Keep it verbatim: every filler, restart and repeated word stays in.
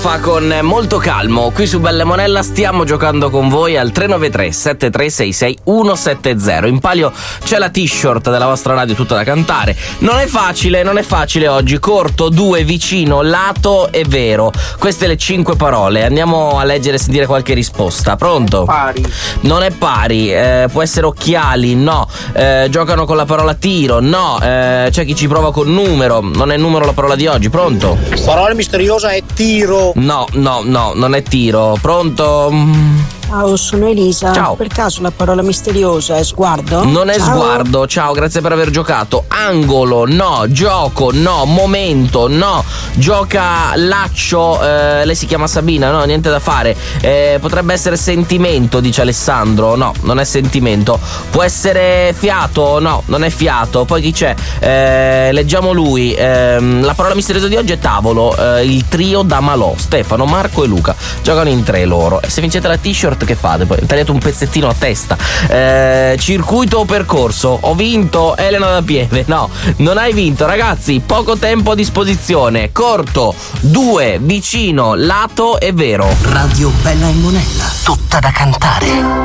Fa con Molto Calmo, qui su Belle Monella stiamo giocando con voi al tre nove tre sette tre sei sei uno sette zero. In palio c'è la t-shirt della vostra radio tutta da cantare. Non è facile, non è facile oggi. Corto, due, vicino, lato e vero. Queste le cinque parole. Andiamo a leggere e sentire qualche risposta. Pronto? Pari. Non è pari, eh, può essere occhiali, no. Eh, giocano con la parola tiro, no. Eh, c'è chi ci prova con numero, non è numero la parola di oggi. Pronto? Parola misteriosa è tiro. No, no, no, non è tiro. Pronto? Ciao, sono Elisa. Ciao. Per caso la parola misteriosa è sguardo? Non è Ciao. sguardo. Ciao, grazie per aver giocato. Angolo, no. Gioco, no. Momento, no. Gioca laccio, eh, lei si chiama Sabina, no, niente da fare. Eh, potrebbe essere sentimento, dice Alessandro. No, non è sentimento. Può essere fiato, no, non è fiato. Poi chi c'è? Eh, leggiamo lui. Eh, la parola misteriosa di oggi è tavolo. Eh, il trio da Malò. Stefano, Marco e Luca giocano in tre loro. E se vincete la t-shirt, che fate? Poi tagliate un pezzettino a testa. Eh, circuito o percorso? Ho vinto, Elena da Pieve. No, non hai vinto, ragazzi. Poco tempo a disposizione. Corto, due, vicino, lato e vero. Radio Bella e Monella, tutta da cantare.